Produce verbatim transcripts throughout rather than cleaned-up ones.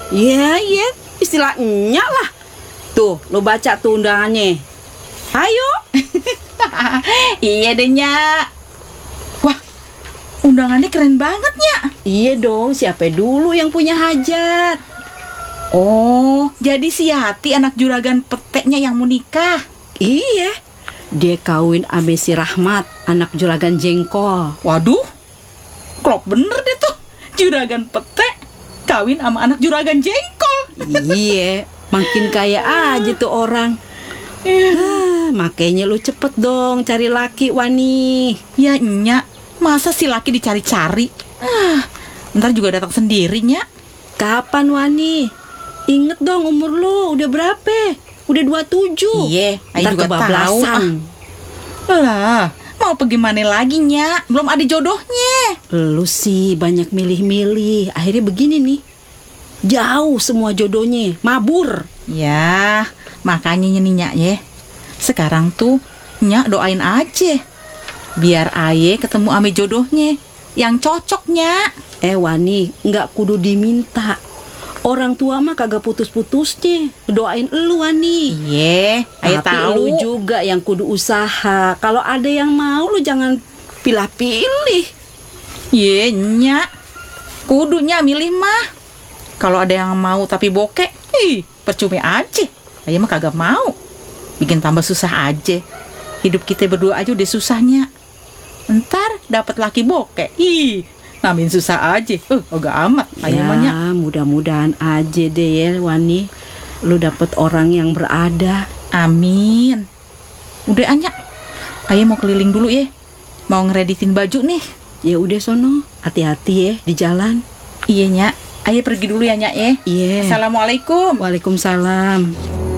Iya, iya, istilah enyak lah. Tuh, lo baca tuh undangannya. Ayo. Iya deh, Nyak. Wah, undangannya keren banget, Nyak. Iya dong, siapa dulu yang punya hajat? Oh, jadi si Yati anak juragan peteknya yang mau nikah. Iya, dia kawin ame si Rahmat, anak juragan jengkol. Waduh, klop bener deh tuh. Juragan petek kawin sama anak juragan jengkol. Iya, makin kaya aja tuh orang. Ah, makanya lu cepet dong cari laki, Wani. Ya, Nyak, masa si laki dicari-cari? Ah, ntar juga datang sendiri, Nyak. Kapan, Wani? Inget dong umur lu udah berapa? Udah dua puluh tujuh. Iya, Ayu ntar juga kebablasan. tahu. Lah, mau pergi mana lagi, Nyak? Belum ada jodohnya. Lu sih banyak milih-milih. Akhirnya begini nih. Jauh semua jodohnya, mabur. Ya, makanya nih, Nyak ya. Sekarang tuh Nyak doain aja biar Aye ketemu ame jodohnya yang cocok, Nyak. Eh Wani, nggak kudu diminta. Orang tua mah kagak putus-putusnya doain elu, Wani. Iya, Aye Tapi tahu. lu juga yang kudu usaha. Kalau ada yang mau lu jangan pilih-pilih. Iya, Nyak. Kudunya milih mah. Kalau ada yang mau tapi bokek, ih, percuma aja. Aye mah kagak mau. Bikin tambah susah aja. Hidup kita berdua aja udah susahnya. Ntar dapat laki bokek, ih, namin susah aja. Uh, agak amat. Aye mah, Nyak. Ya mudah-mudahan aja deh ya Wani, lu dapet orang yang berada. Amin. Udah, Nyak. Aye mau keliling dulu ya. Mau ngereditin baju nih. Ya udah sono, hati-hati ya di jalan. Iya, Nyak. Aye pergi dulu ya, Nyak ya. Iya. Assalamualaikum. Waalaikumsalam.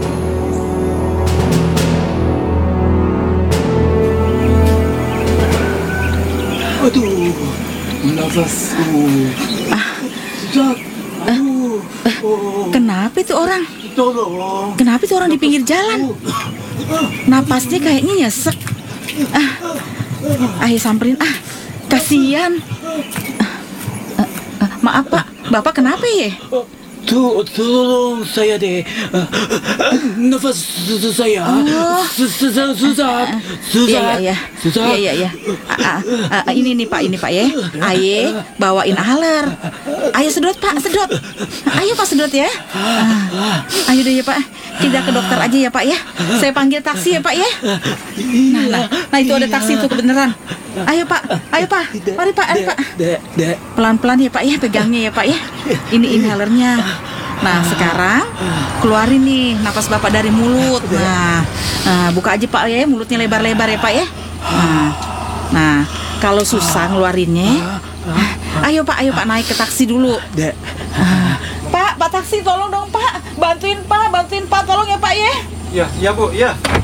Aduh, nafasku. Sejak. Aduh. Oh, Kenapa itu orang? tolong. Kenapa itu orang di pinggir jalan? Napasnya kayaknya nyesek. Ah, Ayo samperin ah, kasihan. Ah, ah, ah, maaf Pak, Bapak kenapa ya? To, tolong saya deh. Nafas saya. Oh. Susah, susah, Iya susah. iya Susah. iya iya iya. Ah, ah, ah, ini nih Pak, ini Pak ya. Aye bawain aler. Ayo sedot Pak, sedot. Ayo Pak sedot ya. Ah, ayo deh ya Pak. Kita ke dokter aja ya Pak ya. Saya panggil taksi ya Pak ya. Nah, nah, nah itu ada taksi tuh kebenaran. Ayo Pak, ayo Pak. Mari Pak, ayo Pak. Dek, dek. Pelan-pelan ya Pak ya, pegangnya ya Pak ya. Ini inhalernya. Nah sekarang keluarin nih napas Bapak dari mulut. Nah, nah buka aja Pak ya, mulutnya lebar-lebar ya Pak ya. Nah, nah kalau susah ngeluarinnya, ayo Pak, ayo Pak naik ke taksi dulu. Dek. Ah, Pak, Pak taksi tolong dong Pak, bantuin Pak, bantuin Pak, tolong ya Pak ya. Ya, ya Bu, ya.